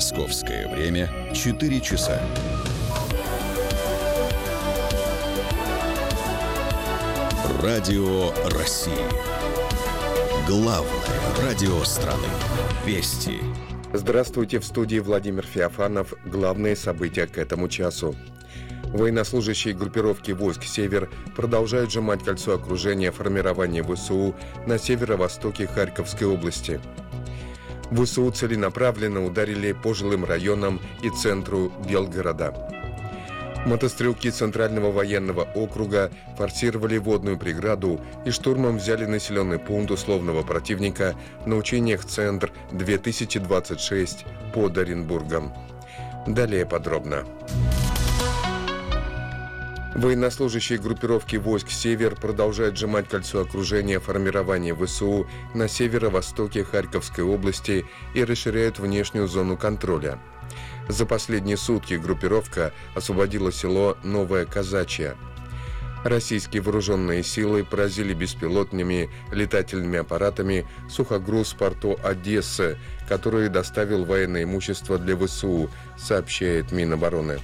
Московское время 4 часа. Радио России. Главное радио страны. Вести. Здравствуйте, в студии Владимир Феофанов. Главные события к этому часу. Военнослужащие группировки войск «Север» продолжают сжимать кольцо окружения формирования ВСУ на северо-востоке Харьковской области. ВСУ целенаправленно ударили по жилым районам и центру Белгорода. Мотострелки Центрального военного округа форсировали водную преграду и штурмом взяли населенный пункт условного противника на учениях «Центр-2026» под Оренбургом. Далее подробно. Военнослужащие группировки войск «Север» продолжают сжимать кольцо окружения формирования ВСУ на северо-востоке Харьковской области и расширяют внешнюю зону контроля. За последние сутки группировка освободила село Новое Казачье. Российские вооруженные силы поразили беспилотными летательными аппаратами сухогруз в порту Одессы, который доставил военное имущество для ВСУ, сообщает Минобороны.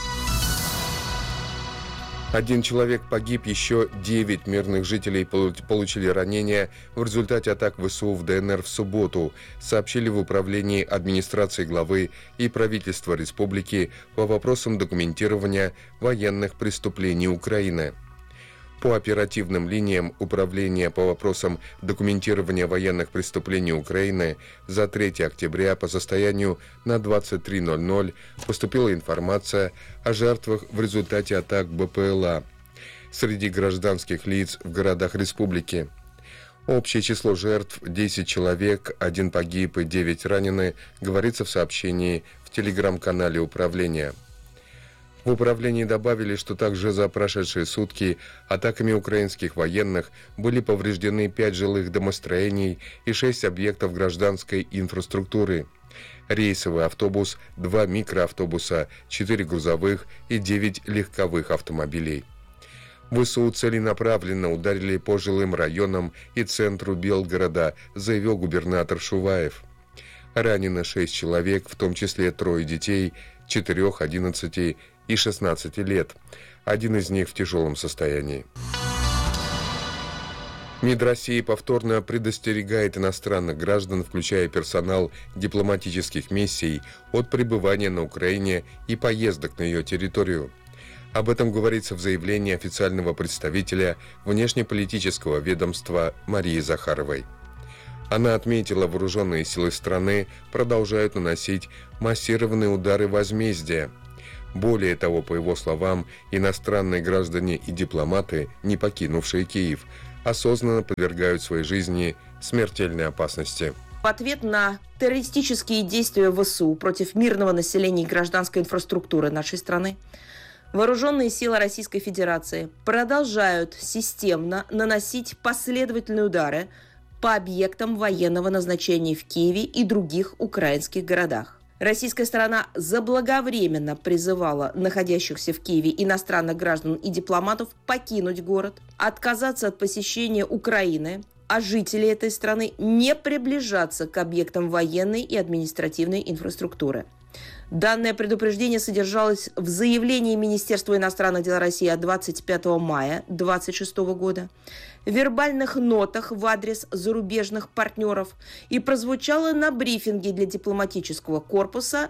1 человек погиб, еще 9 мирных жителей получили ранения в результате атак ВСУ в ДНР в субботу, сообщили в управлении администрации главы и правительства республики по вопросам документирования военных преступлений Украины. По оперативным линиям Управления по вопросам документирования военных преступлений Украины за 3 октября по состоянию на 23:00 поступила информация о жертвах в результате атак БПЛА среди гражданских лиц в городах республики. Общее число жертв – 10 человек, 1 погиб и 9 ранены, говорится в сообщении в телеграм-канале управления. В управлении добавили, что также за прошедшие сутки атаками украинских военных были повреждены 5 жилых домостроений и 6 объектов гражданской инфраструктуры. Рейсовый автобус, 2 микроавтобуса, 4 грузовых и 9 легковых автомобилей. ВСУ целенаправленно ударили по жилым районам и центру Белгорода, заявил губернатор Шуваев. Ранено 6 человек, в том числе 3 детей, 4, 11 и 16 лет. Один из них в тяжелом состоянии. МИД России повторно предостерегает иностранных граждан, включая персонал дипломатических миссий, от пребывания на Украине и поездок на ее территорию. Об этом говорится в заявлении официального представителя внешнеполитического ведомства Марии Захаровой. Она отметила, вооруженные силы страны продолжают наносить массированные удары возмездия. Более того, по его словам, иностранные граждане и дипломаты, не покинувшие Киев, осознанно подвергают своей жизни смертельной опасности. В ответ на террористические действия ВСУ против мирного населения и гражданской инфраструктуры нашей страны, вооруженные силы Российской Федерации продолжают системно наносить последовательные удары по объектам военного назначения в Киеве и других украинских городах. Российская сторона заблаговременно призывала находящихся в Киеве иностранных граждан и дипломатов покинуть город, отказаться от посещения Украины, а жители этой страны не приближаться к объектам военной и административной инфраструктуры. Данное предупреждение содержалось в заявлении Министерства иностранных дел России от 25 мая 2026 года, в вербальных нотах в адрес зарубежных партнеров и прозвучало на брифинге для дипломатического корпуса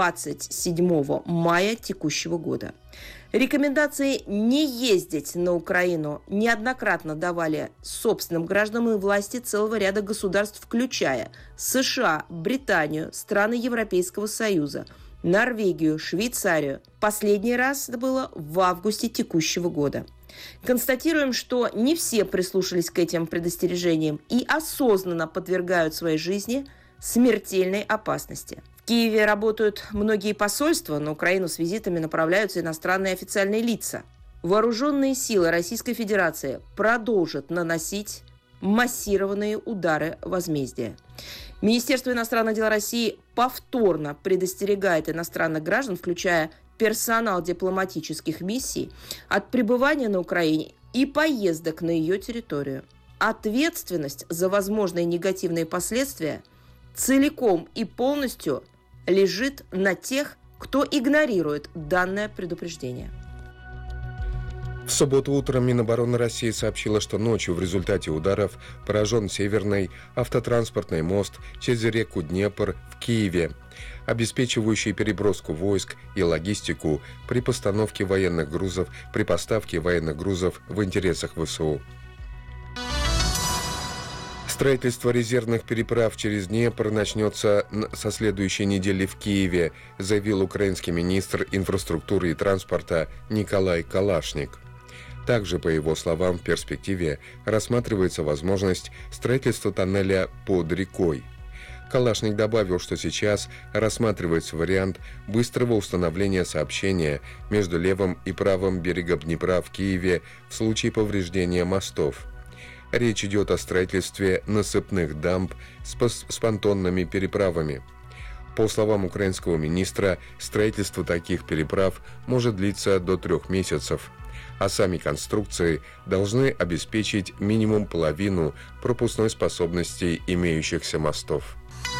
27 мая текущего года. Рекомендации не ездить на Украину неоднократно давали собственным гражданам и власти целого ряда государств, включая США, Британию, страны Европейского Союза, Норвегию, Швейцарию. Последний раз это было в августе текущего года. Констатируем, что не все прислушались к этим предостережениям и осознанно подвергают своей жизни смертельной опасности. В Киеве работают многие посольства, на Украину с визитами направляются иностранные официальные лица. Вооруженные силы Российской Федерации продолжат наносить массированные удары возмездия. Министерство иностранных дел России повторно предостерегает иностранных граждан, включая персонал дипломатических миссий, от пребывания на Украине и поездок на ее территорию. Ответственность за возможные негативные последствия целиком и полностью лежит на тех, кто игнорирует данное предупреждение. В субботу утром Минобороны России сообщила, что ночью в результате ударов поражен Северный автотранспортный мост через реку Днепр в Киеве, обеспечивающий переброску войск и логистику при поставке военных грузов в интересах ВСУ. Строительство резервных переправ через Днепр начнется со следующей недели в Киеве, заявил украинский министр инфраструктуры и транспорта Николай Калашник. Также, по его словам, в перспективе рассматривается возможность строительства тоннеля под рекой. Калашник добавил, что сейчас рассматривается вариант быстрого установления сообщения между левым и правым берегом Днепра в Киеве в случае повреждения мостов. Речь идет о строительстве насыпных дамб с понтонными переправами. По словам украинского министра, строительство таких переправ может длиться до 3 месяцев, а сами конструкции должны обеспечить минимум половину пропускной способности имеющихся мостов.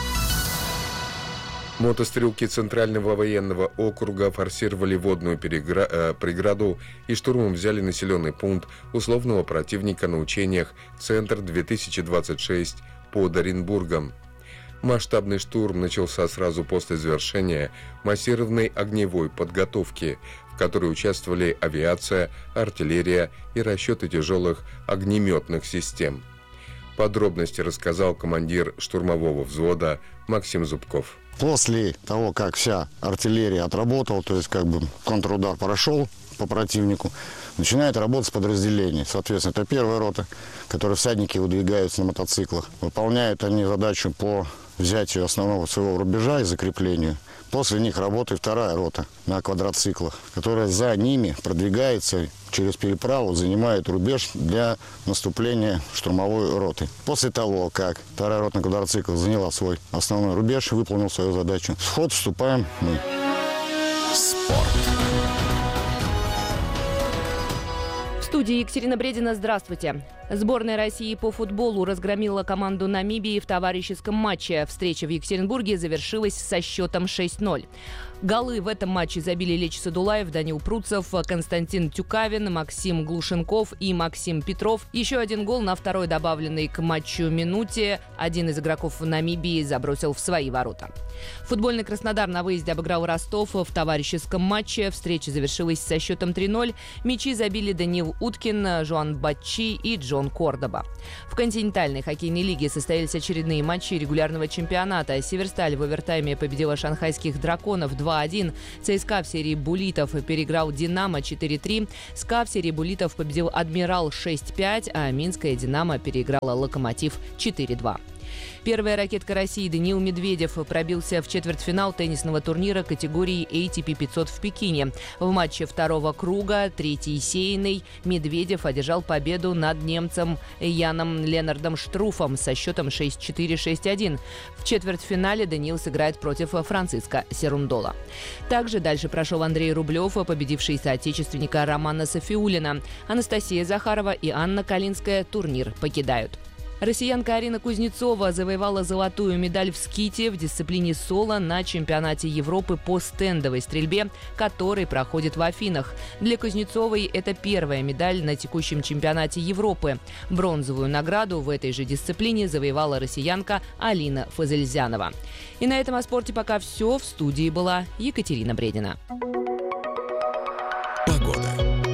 Мотострелки Центрального военного округа форсировали водную преграду и штурмом взяли населенный пункт условного противника на учениях «Центр-2026» под Оренбургом. Масштабный штурм начался сразу после завершения массированной огневой подготовки, в которой участвовали авиация, артиллерия и расчеты тяжелых огнеметных систем. Подробности рассказал командир штурмового взвода Максим Зубков. После того, как вся артиллерия отработала, то есть контрудар прошел по противнику, начинает работать подразделение. Соответственно, это первая рота, которые всадники выдвигаются на мотоциклах. Выполняют они задачу по взятию основного своего рубежа и закреплению. После них работает вторая рота на квадроциклах, которая за ними продвигается через переправу, занимает рубеж для наступления штурмовой роты. После того, как вторая рота на квадроциклах заняла свой основной рубеж и выполнила свою задачу, в ход вступаем мы. Спорт. В студии Екатерина Бредина. Здравствуйте. Сборная России по футболу разгромила команду Намибии в товарищеском матче. Встреча в Екатеринбурге завершилась со счетом 6-0. Голы в этом матче забили Лечи Садулаев, Данил Пруцев, Константин Тюкавин, Максим Глушенков и Максим Петров. Еще один гол на второй добавленной к матчу минуте один из игроков Намибии забросил в свои ворота. Футбольный Краснодар на выезде обыграл Ростов в товарищеском матче. Встреча завершилась со счетом 3-0. Мячи забили Даниил Уткин, Жуан Батчи и Джон Кордоба. В континентальной хоккейной лиге состоялись очередные матчи регулярного чемпионата. Северсталь в овертайме победила шанхайских драконов 2-1. ЦСКА в серии буллитов переиграл Динамо 4-3. СКА в серии буллитов победил Адмирал 6-5, а Минская Динамо переиграла Локомотив 4-2. Первая ракетка России Даниил Медведев пробился в четвертьфинал теннисного турнира категории ATP 500 в Пекине. В матче второго круга, третий сеянный, Медведев одержал победу над немцем Яном Ленардом Штруфом со счетом 6-4-6-1. В четвертьфинале Даниил сыграет против Франциска Серундола. Также дальше прошел Андрей Рублев, победивший соотечественника Романа Софиуллина. Анастасия Захарова и Анна Калинская турнир покидают. Россиянка Арина Кузнецова завоевала золотую медаль в ските в дисциплине соло на чемпионате Европы по стендовой стрельбе, который проходит в Афинах. Для Кузнецовой это первая медаль на текущем чемпионате Европы. Бронзовую награду в этой же дисциплине завоевала россиянка Алина Фазельзянова. И на этом о спорте пока все. В студии была Екатерина Бредина. Погода.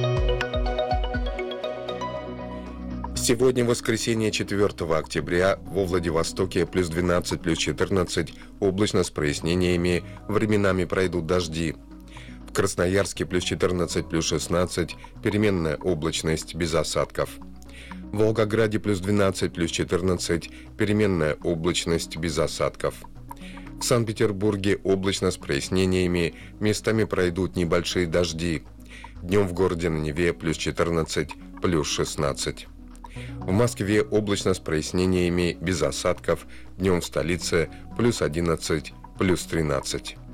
Сегодня, воскресенье, 4 октября, во Владивостоке плюс 12, плюс 14, облачно с прояснениями, временами пройдут дожди. В Красноярске плюс 14, плюс 16, переменная облачность без осадков. В Волгограде плюс 12, плюс 14, переменная облачность без осадков. В Санкт-Петербурге облачно с прояснениями, местами пройдут небольшие дожди. Днем в городе на Неве плюс 14, плюс 16. В Москве облачно с прояснениями, без осадков. Днем в столице плюс 11, плюс 13.